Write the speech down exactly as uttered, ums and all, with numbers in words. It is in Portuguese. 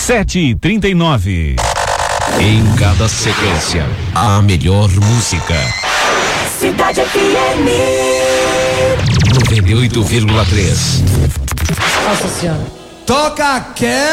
sete e trinta e nove. Em cada sequência, a melhor música. Cidade F M noventa e oito vírgula três. Nossa Senhora. Toca que